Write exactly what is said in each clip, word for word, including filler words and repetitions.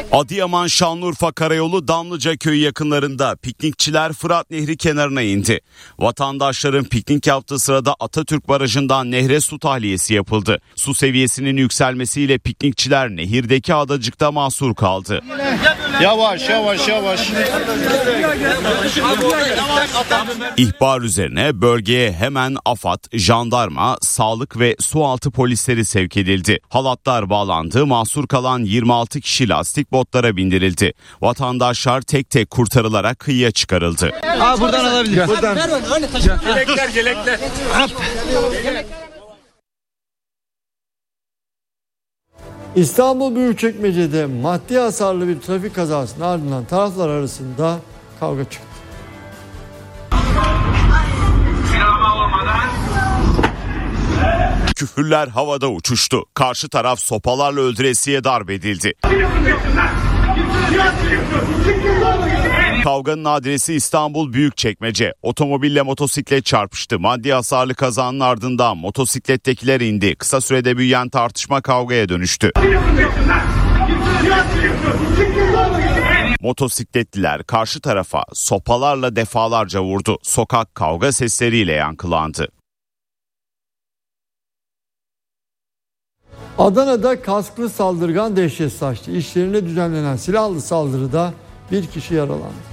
Adıyaman Şanlıurfa Karayolu Damlıca Köyü yakınlarında piknikçiler Fırat Nehri kenarına indi. Vatandaşların piknik yaptığı sırada Atatürk Barajı'ndan nehre su tahliyesi yapıldı. Su seviyesinin yükselmesiyle piknikçiler nehirdeki adacıkta mahsur kaldı. Yavaş yavaş yavaş. İhbar üzerine bölgeye hemen AFAD, jandarma, sağlık ve sualtı polisleri sevk edildi. Halatlar bağlandı, mahsur kalan yirmi altı kişi lastik botlara bindirildi. Vatandaşlar tek tek kurtarılarak kıyıya çıkarıldı. Aa, buradan alabilir. Buradan. Yelekler, yelekler. İstanbul Büyükçekmece'de maddi hasarlı bir trafik kazasının ardından taraflar arasında kavga çıktı. Küfürler havada uçuştu. Karşı taraf sopalarla öldüresiye darp edildi. Kavganın adresi İstanbul Büyükçekmece. Otomobille motosiklet çarpıştı. Maddi hasarlı kazanın ardından motosiklettekiler indi. Kısa sürede büyüyen tartışma kavgaya dönüştü. Motosikletliler karşı tarafa sopalarla defalarca vurdu. Sokak kavga sesleriyle yankılandı. Adana'da kasklı saldırgan dehşet saçtı. İşlerine düzenlenen silahlı saldırıda bir kişi yaralandı.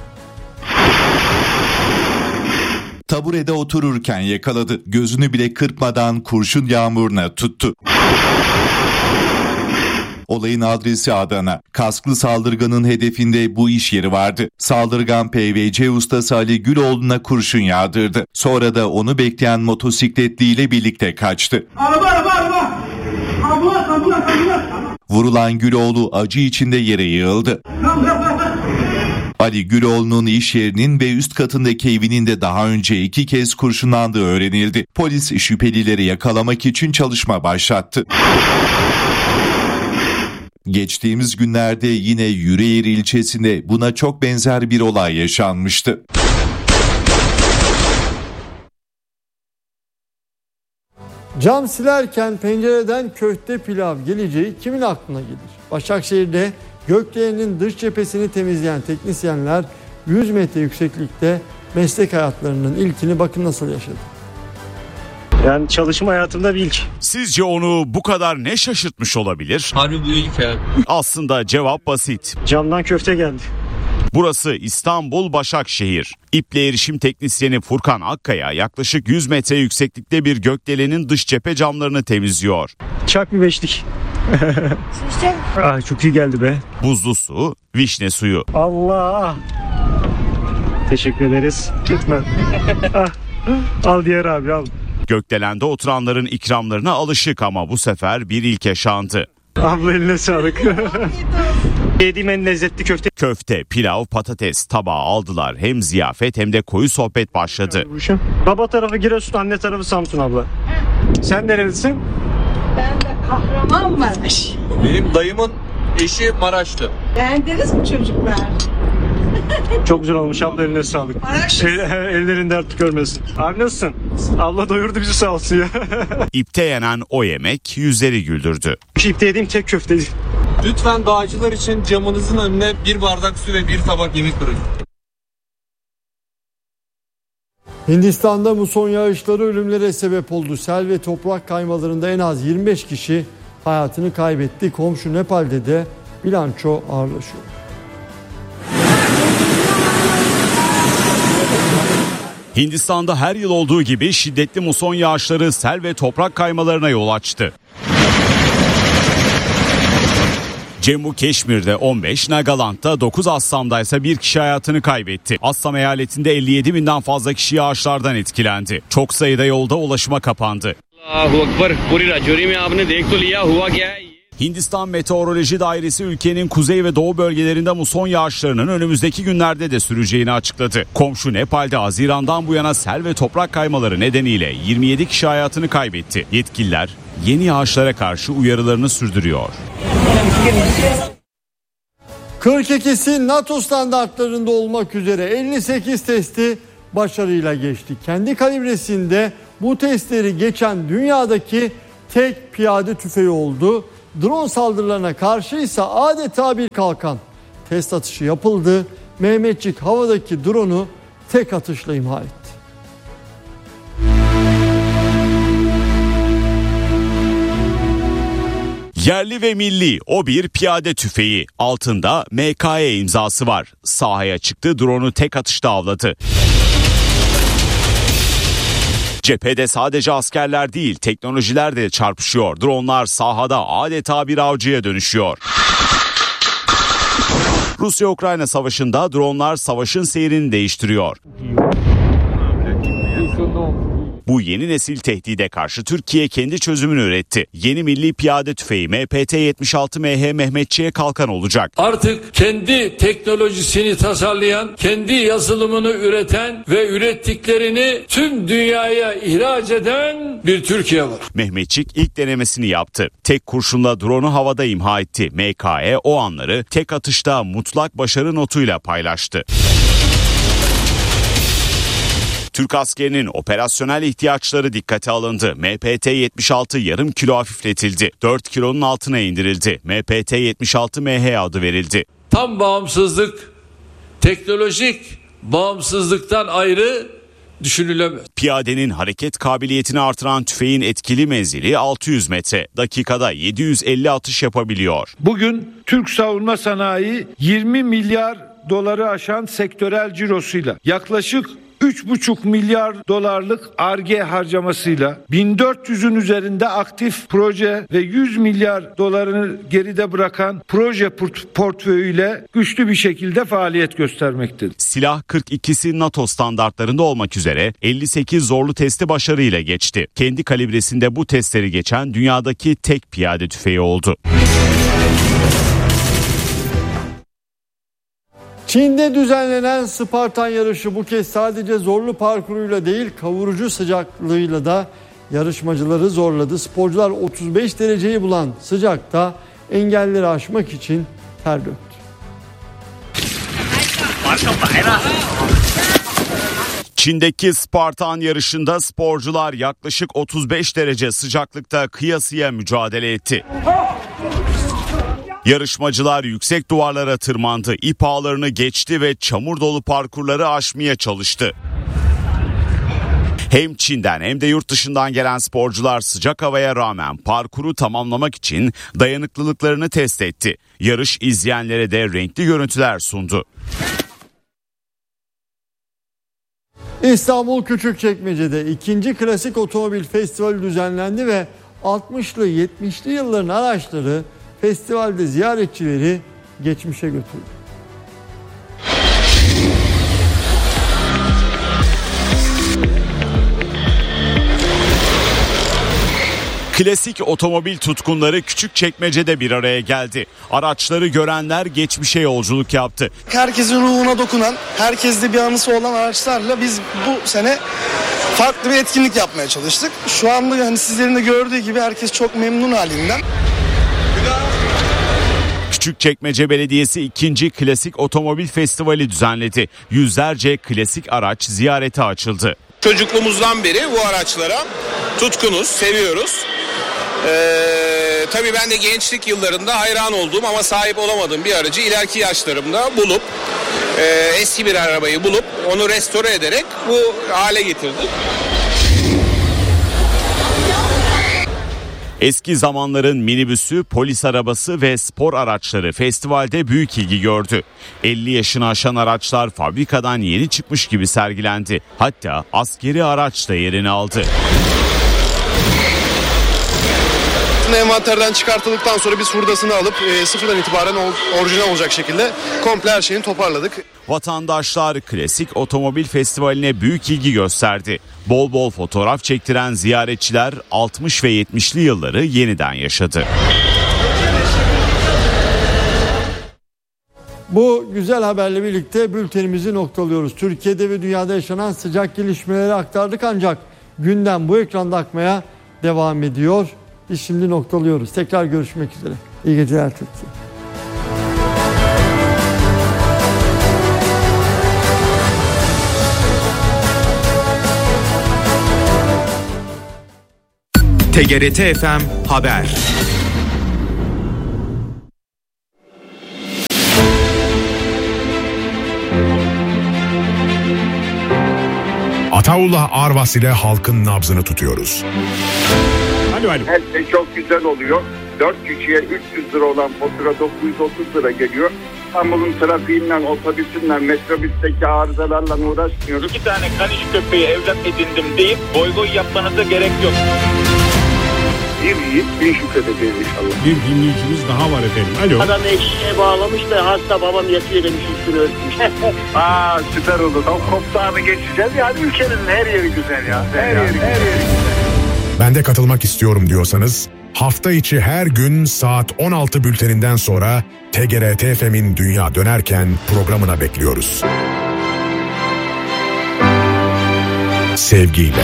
Taburede otururken yakaladı. Gözünü bile kırpmadan kurşun yağmuruna tuttu. Olayın adresi Adana. Kasklı saldırganın hedefinde bu iş yeri vardı. Saldırgan P V C ustası Ali Güloğlu'na kurşun yağdırdı. Sonra da onu bekleyen motosikletliyle birlikte kaçtı. Araba araba araba. Ambulans ambulans ambulans. Vurulan Güloğlu acı içinde yere yığıldı. Ali Güloğlu'nun iş yerinin ve üst katındaki evinin de daha önce iki kez kurşunlandığı öğrenildi. Polis şüphelileri yakalamak için çalışma başlattı. Geçtiğimiz günlerde yine Yüreğir ilçesinde buna çok benzer bir olay yaşanmıştı. Cam silerken pencereden köfte pilav geleceği kimin aklına gelir? Başakşehir'de gökdelenin dış cephesini temizleyen teknisyenler yüz metre yükseklikte meslek hayatlarının ilkini bakın nasıl yaşadı. Yani çalışma hayatımda bir ilk. Sizce onu bu kadar ne şaşırtmış olabilir? Harbi bu ilk ya. Aslında cevap basit. Camdan köfte geldi. Burası İstanbul Başakşehir. İple erişim teknisyeni Furkan Akkaya yaklaşık yüz metre yükseklikte bir gökdelenin dış cephe camlarını temizliyor. Çak bir beşlik. ah, çok iyi geldi be. Buzlu su, vişne suyu. Allah. Teşekkür ederiz. Lütfen. ah, al diğer abi al. Gökdelende oturanların ikramlarına alışık ama bu sefer bir ilk yaşandı. Abla eline sağlık. Yediğim en lezzetli köfte. Köfte, pilav, patates tabağı aldılar. Hem ziyafet hem de koyu sohbet başladı. Baba tarafı Giresun, anne tarafı Samsun abla. Sen nerelisin? Ben de Kahramanmaraş. Benim dayımın eşi Maraşlı. Beğendiniz mi çocuklar? Çok güzel olmuş abla, eline sağlık. El, ellerinde artık görmesin. Abi nasılsın? Abla doyurdu bizi sağ olsun ya. İpte yenen o yemek yüzleri güldürdü. İpte yediğim tek köfteydi. Lütfen dağcılar için camınızın önüne bir bardak su ve bir tabak yemek bırakın. Hindistan'da muson yağışları ölümlere sebep oldu. Sel ve toprak kaymalarında en az yirmi beş kişi hayatını kaybetti. Komşu Nepal'de de bilanço ağırlaşıyor. Hindistan'da her yıl olduğu gibi şiddetli muson yağışları sel ve toprak kaymalarına yol açtı. Cemmu Keşmir'de on beş, Nagaland'da dokuz, Assam'da ise bir kişi hayatını kaybetti. Assam eyaletinde elli yedi binden fazla kişi yağışlardan etkilendi. Çok sayıda yolda ulaşıma kapandı. Hindistan Meteoroloji Dairesi ülkenin kuzey ve doğu bölgelerinde muson yağışlarının önümüzdeki günlerde de süreceğini açıkladı. Komşu Nepal'de Haziran'dan bu yana sel ve toprak kaymaları nedeniyle yirmi yedi kişi hayatını kaybetti. Yetkililer yeni yağışlara karşı uyarılarını sürdürüyor. kırk ikisi NATO standartlarında olmak üzere elli sekiz testi başarıyla geçti. Kendi kalibresinde bu testleri geçen dünyadaki tek piyade tüfeği oldu. drone saldırılarına karşıysa adeta bir kalkan. Test atışı yapıldı. Mehmetçik havadaki drone'u tek atışla imha etti. Yerli ve milli o bir piyade tüfeği. Altında M K E imzası var. Sahaya çıktı, drone'u tek atışta avladı. Cephede sadece askerler değil, teknolojiler de çarpışıyor. Dronlar sahada adeta bir avcıya dönüşüyor. Rusya-Ukrayna savaşında dronlar savaşın seyrini değiştiriyor. Bu yeni nesil tehdide karşı Türkiye kendi çözümünü üretti. Yeni milli piyade tüfeği M P T yetmiş altı M H Mehmetçiğe kalkan olacak. Artık kendi teknolojisini tasarlayan, kendi yazılımını üreten ve ürettiklerini tüm dünyaya ihraç eden bir Türkiye var. Mehmetçik ilk denemesini yaptı. Tek kurşunla drone'u havada imha etti. M K E o anları tek atışta mutlak başarı notuyla paylaştı. Türk askerinin operasyonel ihtiyaçları dikkate alındı. M P T yetmiş altı yarım kilo hafifletildi. dört kilonun altına indirildi. M P T yetmiş altı M H adı verildi. Tam bağımsızlık, teknolojik bağımsızlıktan ayrı düşünülemez. Piyadenin hareket kabiliyetini artıran tüfeğin etkili menzili altı yüz metre. Dakikada yedi yüz elli atış yapabiliyor. Bugün Türk savunma sanayi yirmi milyar doları aşan sektörel cirosuyla yaklaşık üç buçuk milyar dolarlık Ar-Ge harcamasıyla bin dört yüzün üzerinde aktif proje ve yüz milyar dolarını geride bırakan proje portföyüyle güçlü bir şekilde faaliyet göstermektedir. Silah kırk ikisi NATO standartlarında olmak üzere elli sekiz zorlu testi başarıyla geçti. Kendi kalibresinde bu testleri geçen dünyadaki tek piyade tüfeği oldu. Çin'de düzenlenen Spartan yarışı bu kez sadece zorlu parkuruyla değil, kavurucu sıcaklığıyla da yarışmacıları zorladı. Sporcular otuz beş dereceyi bulan sıcakta engelleri aşmak için ter döktü. Çin'deki Spartan yarışında sporcular yaklaşık otuz beş derece sıcaklıkta kıyasıya mücadele etti. Yarışmacılar yüksek duvarlara tırmandı, ip ağlarını geçti ve çamur dolu parkurları aşmaya çalıştı. Hem Çin'den hem de yurt dışından gelen sporcular sıcak havaya rağmen parkuru tamamlamak için dayanıklılıklarını test etti. Yarış izleyenlere de renkli görüntüler sundu. İstanbul Küçükçekmece'de ikinci Klasik Otomobil Festivali düzenlendi ve altmışlı yetmişli yılların araçları festivalde ziyaretçileri geçmişe götürdü. Klasik otomobil tutkunları Küçükçekmece'de bir araya geldi. Araçları görenler geçmişe yolculuk yaptı. Herkesin ruhuna dokunan, herkeste bir anısı olan araçlarla biz bu sene farklı bir etkinlik yapmaya çalıştık. Şu anda yani sizlerin de gördüğü gibi herkes çok memnun halinden. Küçükçekmece Belediyesi ikinci Klasik Otomobil Festivali düzenledi. Yüzlerce klasik araç ziyarete açıldı. Çocukluğumuzdan beri bu araçlara tutkunuz, seviyoruz. Ee, tabii ben de gençlik yıllarında hayran olduğum ama sahip olamadığım bir aracı ileriki yaşlarımda bulup e, eski bir arabayı bulup onu restore ederek bu hale getirdim. Eski zamanların minibüsü, polis arabası ve spor araçları festivalde büyük ilgi gördü. elli yaşını aşan araçlar fabrikadan yeni çıkmış gibi sergilendi. Hatta askeri araç da yerini aldı. Envanterden çıkartıldıktan sonra biz hurdasını alıp e, sıfırdan itibaren orijinal olacak şekilde komple her şeyini toparladık. Vatandaşlar Klasik Otomobil Festivali'ne büyük ilgi gösterdi. Bol bol fotoğraf çektiren ziyaretçiler altmış ve yetmişli yılları yeniden yaşadı. Bu güzel haberle birlikte bültenimizi noktalıyoruz. Türkiye'de ve dünyada yaşanan sıcak gelişmeleri aktardık ancak gündem bu ekranda akmaya devam ediyor. Biz şimdi noktalıyoruz. Tekrar görüşmek üzere. İyi geceler Türkiye. T G R T F M Haber. Ataullah Arvas ile halkın nabzını tutuyoruz. Alo, alo. Her şey çok güzel oluyor. dört kişiye üç yüz lira olan fatura dokuz yüz otuz lira geliyor. İstanbul'un trafiğinden, otobüsünden, metrobüsteki arızalarla uğraşmıyoruz. İki tane kaniş köpeği evlat edindim deyip boy boy yapmanıza gerek yok. Bir yiğit bin şükredeceğiz inşallah. Bir dinleyicimiz daha var efendim. Alo. Adam eşeğe bağlamış da hasta babam yatıyor demiş, üstünü örtmüş. Aa, süper oldu. Tam koptağını geçeceğiz. Yani ülkenin her yeri güzel ya. Her, her yeri, her yeri güzel. Ben de katılmak istiyorum diyorsanız hafta içi her gün saat on altı bülteninden sonra T G R T F M'in Dünya Dönerken programına bekliyoruz. Sevgiyle.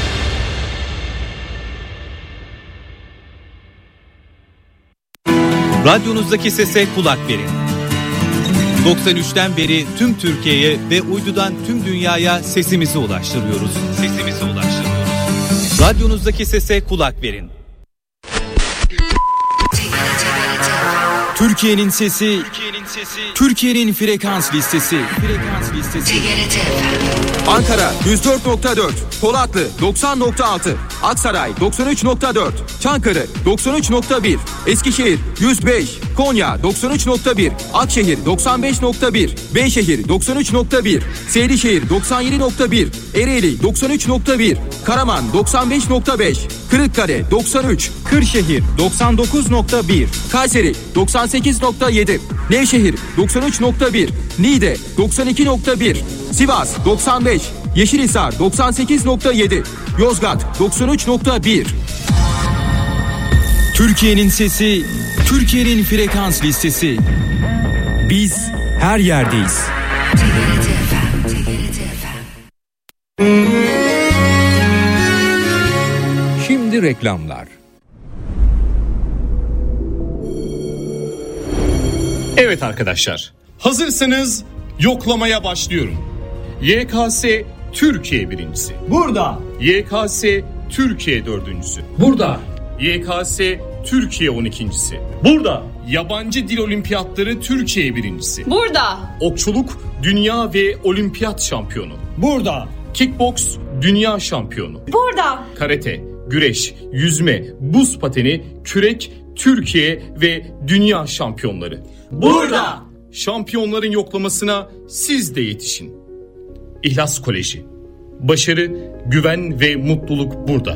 Radyonuzdaki sese kulak verin. doksan üçten beri tüm Türkiye'ye ve uydudan tüm dünyaya sesimizi ulaştırıyoruz. Sesimizi ulaştırıyoruz. Radyonuzdaki sese kulak verin. Türkiye'nin sesi, Türkiye'nin sesi, Türkiye'nin frekans listesi, frekans listesi. Ankara yüz dört nokta dört, Polatlı doksan nokta altı, Aksaray doksan üç nokta dört, Çankırı doksan üç nokta bir, Eskişehir yüz beş, Konya doksan üç nokta bir, Akşehir doksan beş nokta bir, Beyşehir doksan üç nokta bir, Seydişehir doksan yedi nokta bir, Ereğli doksan üç nokta bir, Karaman doksan beş nokta beş, Kırıkkale doksan üç, Kırşehir doksan dokuz nokta bir, Kayseri doksan sekiz nokta yedi, Nevşehir doksan üç nokta bir, Niğde doksan iki nokta bir, Sivas doksan beş, Yeşilhisar doksan sekiz nokta yedi, Yozgat doksan üç nokta bir. Türkiye'nin sesi, Türkiye'nin frekans listesi. Biz her yerdeyiz. Şimdi reklamlar. Evet arkadaşlar, hazırsanız yoklamaya başlıyorum. Y K S Türkiye birincisi. Burada. Y K S Türkiye dördüncüsü. Burada. Y K S Türkiye on ikincisi. Burada. Yabancı dil olimpiyatları Türkiye birincisi. Burada. Okçuluk dünya ve olimpiyat şampiyonu. Burada. Kickboks dünya şampiyonu. Burada. Karate, güreş, yüzme, buz pateni, kürek, Türkiye ve dünya şampiyonları. Burada. Şampiyonların yoklamasına siz de yetişin. İhlas Koleji. Başarı, güven ve mutluluk burada.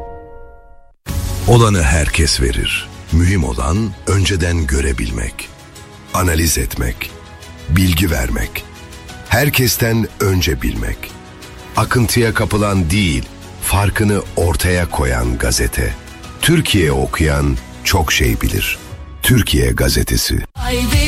Olanı herkes verir. Mühim olan önceden görebilmek, analiz etmek, bilgi vermek, herkesten önce bilmek. Akıntıya kapılan değil, farkını ortaya koyan gazete. Türkiye okuyan çok şey bilir. Türkiye Gazetesi.